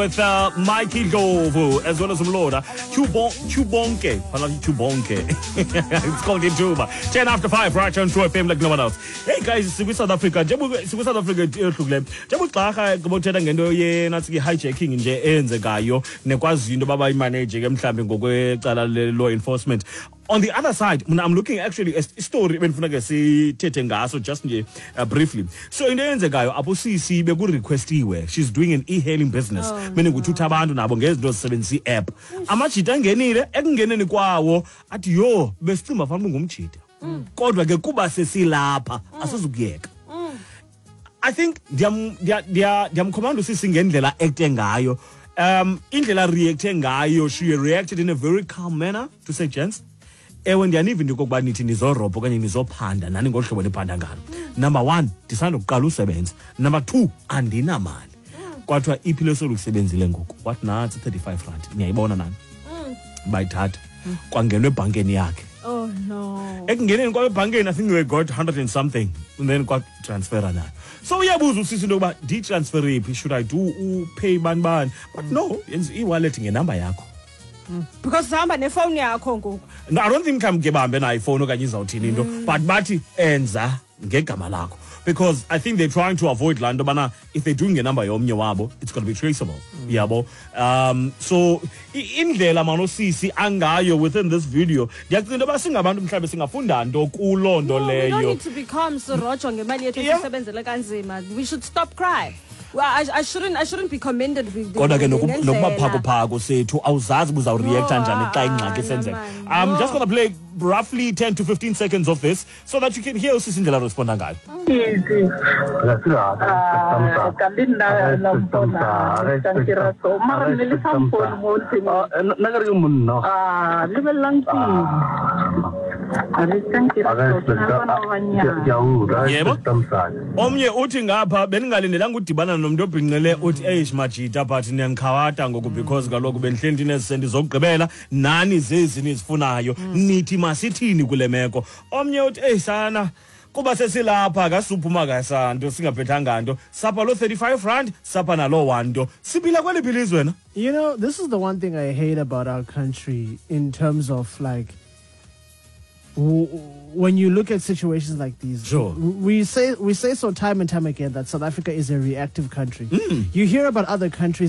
With Mikey Govu as well as Umloda. Chubonke. It's calledItuba. 10 after 5, right on True FM like no one else. Hey guys, we South Africa. South Africa hijacking nje enzekayo nekwazi into baba imanage ke mhlambe ngokwecala law enforcement. On the other side, I'm looking actually a story benifuna sithethe ngaso just nje briefly. So into eyenzekayo abosisi bekurequestiwe. She's doing an e-hailing business. Meaning ukuthi abantu nabo ngezinto zisebenzisa i-app. Amajita angenile ekungeneni kwawo athi yo besicimba fanele ngumjita. Kodwa ke kuba sesilapha asizukuyeka. I think ndiyamkhomanda usisi ngendlela acte ngayo. Indlela reacte ngayo, she reacted in a very calm manner to say gents. Ewe ndiyaniva into kokuba nithi nizorobha okanye nizophanda nani ngohlobo niphanda ngalo. Number 1, ndisanda kuqala usebenza. Number 2, andinamali. Kwathiwa iphilo solusebenzile ngoku. What nathi 35 rand. Niyayibona nani? Bayithatha. Kwangenwe ebhankeni yakhe. Oh no. Ekungeneni kwebhankeni I think we got 100 and something and then got transfer nayo. So uyabuza usisi into yokuba di-transfer iphi, should I do pay bani? But no, yenza i-wallet ngenumber yakho. Because sihamba nefone yakho ngoku. No, I don't think mke bahambe na iPhone okanye izawuthini into, but bathi enza ngegama lakho. Because I think they're trying to avoid lando bana if they're doing a number yomnye wabo, it's going to be traceable. Yabo. So indlela manosisi angayo within this video, ndiyacinga ba singabantu mhlawumbe singafunda nto kulo nto leyo. We don't need to become so rojo ngemali yethu sisebenzele kanzima. We should stop crying. Well, I shouldn't be commended with kodwa ke nokuba phako sethu awuzazi buza react kanjani xa ingxaki isenzeka. I'm just going to play roughly 10 to 15 seconds of this so that you can hear usisi indlela responda ngayo. Yebo. Omnye uthi ngapha beningalindelanga udibana nomuntu obhinqele uthi eish majita but niyangikhawata ngoku because kaloku bendihleli ndinezisendi zokugqibela nani zezi nizifunayo nithi masithini kule meko. Omnye uthi eyisana kuba sesilapha kasuphuma kasanto singaphethanga nto sapha lo 35 rand sapha nalo 1 nto siphila kweli philizwe wena. You know, this is the one thing I hate about our country in terms of like when you look at situations like these. Sure. We say so time and time again that South Africa is a reactive country. You hear about other countries